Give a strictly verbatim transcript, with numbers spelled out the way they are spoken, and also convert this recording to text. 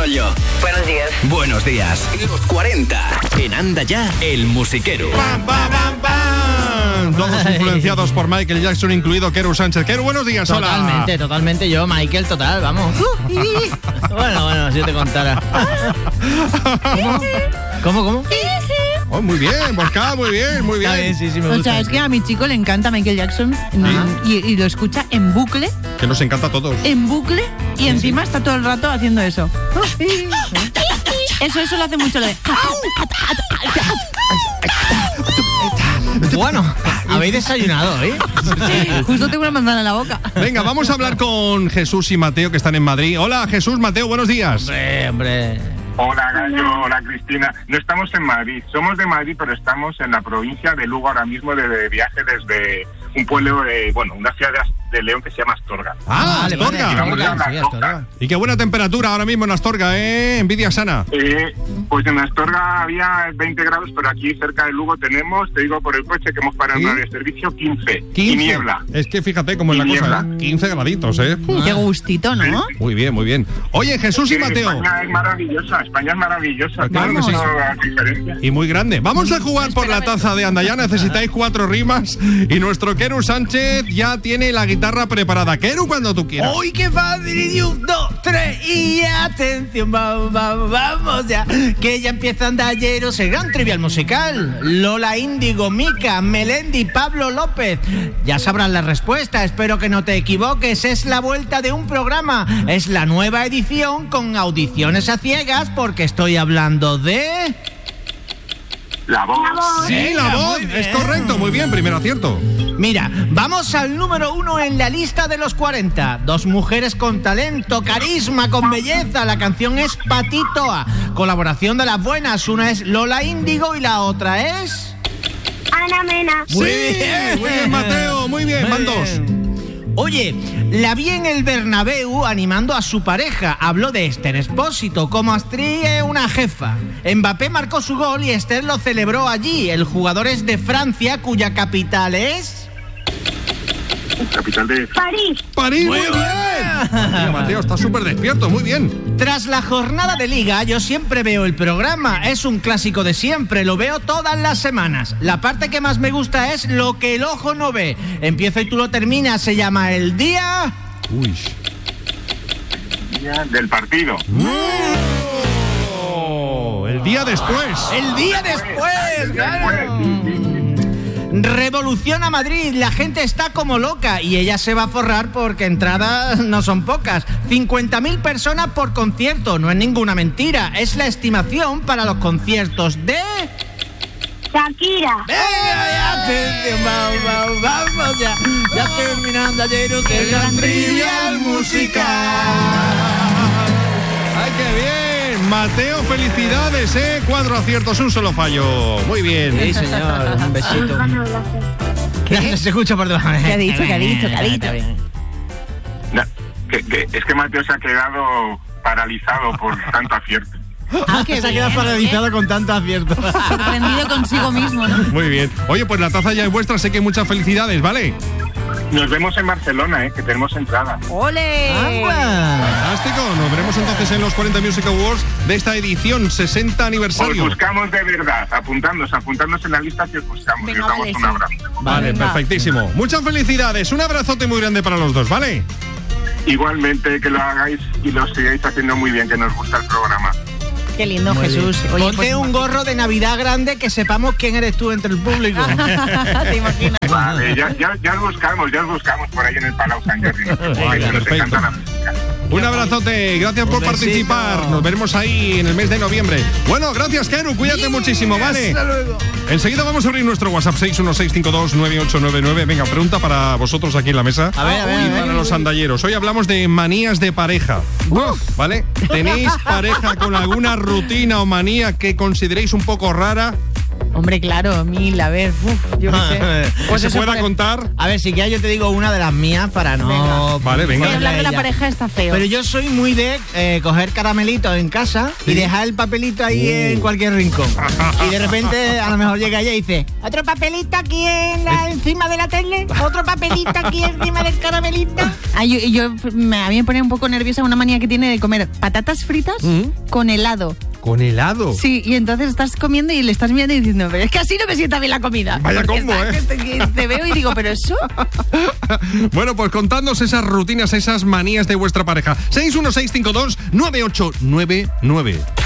rollo. Buenos días. Buenos días. Los cuarenta. En Anda Ya, el musiquero. ¡Pam, pam, pam, pam! Todos influenciados por Michael Jackson, incluido Keru Sánchez. Keru, buenos días, hola. Totalmente, totalmente yo, Michael, total, vamos. Bueno, bueno, si yo te contara. ¿Cómo? ¿Cómo, cómo? Oh, muy bien, Bosca, muy bien, muy bien. Está bien, sí, sí, me gusta. O sea, es que a mi chico le encanta Michael Jackson y, y lo escucha en bucle, Que nos encanta a todos. en bucle, y encima está todo el rato haciendo eso. Eso, eso lo hace mucho lo de... Bueno, habéis desayunado, ¿eh? Justo tengo una manzana en la boca. Venga, vamos a hablar con Jesús y Mateo, que están en Madrid. Hola, Jesús, Mateo, buenos días. Hombre, hombre. Hola Gallo, hola Cristina. No estamos en Madrid, somos de Madrid, pero estamos en la provincia de Lugo ahora mismo de, de viaje desde un pueblo, de, bueno, una ciudad de, de León que se llama Astorga. Ah, Vale, vale, Astorga. Vamos a Astorga, la sí, Astorga. Y qué buena temperatura ahora mismo en Astorga, ¿eh? Envidia sana. Eh, pues en Astorga había veinte grados, pero aquí cerca de Lugo tenemos, te digo por el coche que hemos parado en ¿Sí? una de servicio, quince. quince. Y niebla. Es que fíjate cómo es la Y cosa, niebla. ¿eh? quince graditos, ¿eh? Qué gustito, ¿no? Muy bien, muy bien. Oye, Jesús y Que Mateo. España es maravillosa, España es maravillosa. Claro que sí. No hay diferencia. Y muy grande. Vamos a jugar por la taza de Anda Ya. Necesitáis cuatro rimas. Y nuestro Keru Sánchez ya tiene la guitarra preparada. Keru, cuando tú quieras. ¡Uy, qué fácil! Y un, dos, tres y atención, vamos, vamos, vamos ya. Que ya empieza Andalleros, el gran trivial musical. Lola Índigo, Mica, Melendi, Pablo López. Ya sabrán la respuesta, espero que no te equivoques. Es la vuelta de un programa. Es la nueva edición con audiciones a ciegas porque estoy hablando de... La voz. Sí, la Venga, voz. muy bien. Es correcto, muy bien. Primer acierto. Mira, vamos al número uno en la lista de los cuarenta. Dos mujeres con talento, carisma, con belleza. La canción es Patitoa. Colaboración de las buenas. Una es Lola Índigo y la otra es... Ana Mena. Muy bien, muy bien, Mateo. Muy bien, van dos. Oye, la vi en el Bernabéu animando a su pareja. Habló de Esther Expósito, como actriz es una jefa. Mbappé marcó su gol y Esther lo celebró allí. El jugador es de Francia, cuya capital es... Capital de... París. París, muy, Muy bien. Mira, Mateo, está súper despierto. Muy bien. Tras la jornada de liga, yo siempre veo el programa. Es un clásico de siempre, lo veo todas las semanas. La parte que más me gusta es lo que el ojo no ve. Empiezo y tú lo terminas, se llama El Día... Uy. Día del partido. Oh, el día después. El día después, claro. Revoluciona Madrid, la gente está como loca y ella se va a forrar porque entradas no son pocas. cincuenta mil personas por concierto, no es ninguna mentira, es la estimación para los conciertos de... Shakira. ¡Venga, ya! Atención, vamos, vamos, vamos ya. Ya terminando ayer que el gran trivial musical. ¡Ay, qué bien! Mateo, felicidades, ¿eh? Cuatro aciertos, un solo fallo. Muy bien. Sí, señor, un besito. ¿Qué? Se escucha por debajo. ¿Qué ha dicho? ¿Qué ha dicho? ¿Qué ha dicho? Na- que- que- es que Mateo se ha quedado paralizado por tanto acierto. Ah, qué Se ha bien, quedado paralizado ¿eh? con tanto acierto. Sorprendido consigo mismo, ¿no? Muy bien. Oye, pues la taza ya es vuestra, sé que muchas felicidades, ¿vale? Nos vemos en Barcelona, ¿eh? Que tenemos entrada. ¡Ole! ¡Anda! Fantástico. Nos veremos entonces en los cuarenta Music Awards de esta edición sesenta Os aniversario. buscamos de verdad, apuntándonos, apuntándonos en la lista que os buscamos. Venga, y os damos vale, un sí. abrazo. Vale, Venga. perfectísimo. Muchas felicidades. Un abrazote muy grande para los dos, ¿vale? Igualmente, que lo hagáis y lo sigáis haciendo muy bien, que nos gusta el programa. Qué lindo, Muy Jesús. bien. Oye, Ponte pues, un gorro de Navidad grande que sepamos quién eres tú entre el público. ¿Te imaginas? Vale, ya, ya, ya os buscamos, ya os buscamos por ahí en el Palau San Jordi. No os preocupéis, Vale, que nos perfecto. encanta la música. Un abrazote. Gracias por Un besito. participar. Nos veremos ahí en el mes de noviembre. Bueno, gracias, Keru. Cuídate muchísimo, ¿vale? Hasta luego. Enseguida vamos a abrir nuestro WhatsApp seis uno seis cinco dos nueve ocho nueve nueve. Venga, pregunta para vosotros aquí en la mesa. A ver, a ver, Y a ver. para los andalleros. Hoy hablamos de manías de pareja. ¿Vale? ¿Tenéis pareja con alguna rutina o manía que consideréis un poco rara? Hombre, claro, mil, a ver, uf, yo qué sé. Pues se eso pueda por el- contar. A ver, si quieres yo te digo una de las mías para no... Venga. Vale, venga. Voy a hablar de la ella. pareja, está feo. Pero yo soy muy de eh, coger caramelitos en casa y dejar el papelito ahí en cualquier rincón. Y de repente a lo mejor llega ella y dice, otro papelito aquí en la, encima de la tele, otro papelito aquí encima del caramelito. Ay, yo, yo- me- a mí me pone un poco nerviosa una manía que tiene de comer patatas fritas ¿Mm? con helado. Con helado. Sí, y entonces estás comiendo y le estás mirando y diciendo, pero es que así no me sienta bien la comida. Vaya Porque combo, está- ¿eh? que te, que te veo y digo, pero eso... Bueno, pues contadnos esas rutinas, esas manías de vuestra pareja. seis uno seis cinco dos nueve ocho nueve nueve.